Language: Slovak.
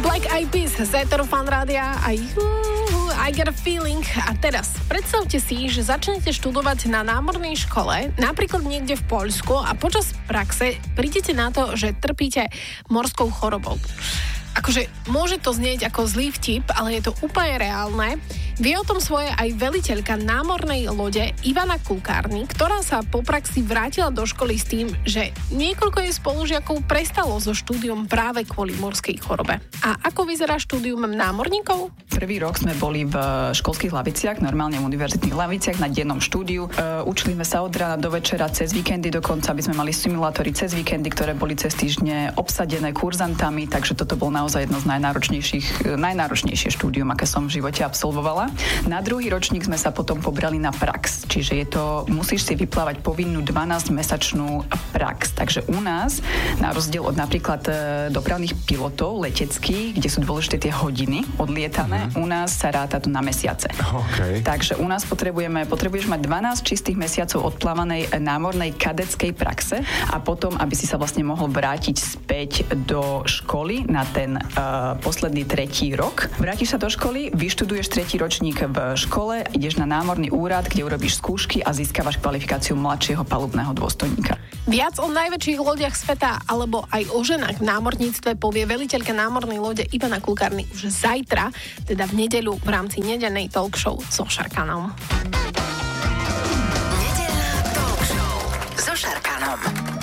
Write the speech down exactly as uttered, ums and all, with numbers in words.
Black Eyed Peas z Éteru Fan Rádia a I Get a Feeling. A teraz predstavte si, že začnete študovať na námornej škole, napríklad niekde v Poľsku, a počas praxe prídete na to, že trpíte morskou chorobou. Akože môže to znieť ako zlý vtip, ale je to úplne reálne. Vie o tom svoje aj veliteľka námornej lode Ivana Kulkárny, ktorá sa po praxi vrátila do školy s tým, že niekoľko jej spolužiakov prestalo so štúdiom práve kvôli morskej chorobe. A ako vyzerá štúdium námorníkov? Prvý rok sme boli v školských laviciach, normálne v univerzitných laviciach na dennom štúdiu. E, učili sme sa od rána do večera, cez víkendy dokonca, aby sme mali simulátory cez víkendy, ktoré boli cez týždne obsadené kurzantami, takže toto bol naozaj jedno z najnáročnejších, najnáročnejšie štúdium, aké som v živote absolvovala. Na druhý ročník sme sa potom pobrali na prax, čiže je to, musíš si vyplávať povinnú dvanásťmesačnú prax. Takže u nás, na rozdiel od napríklad dopravných pilotov leteckých, kde sú dôležité tie hodiny odlietané, mm-hmm. u nás sa ráta to na mesiace. Okay. Takže u nás potrebujeme, potrebuješ mať dvanásť čistých mesiacov odplávanej námornej kadeckej praxe a potom, aby si sa vlastne mohol vrátiť späť do školy na ten uh, posledný tretí rok. Vrátiš sa do školy, vyštuduješ tretí ročník v škole, ideš na námorný úrad, kde urobíš skúšky a získavaš kvalifikáciu mladšieho palubného dôstojníka. Viac o najväčších lodiach sveta alebo aj o ženách v námorníctve povie veliteľka námornej lode Ivana Kulkárny už zajtra, teda v nedeľu v rámci nedeľnej talk show so Šarkanom. Nedeľná talk show so Šarkanom.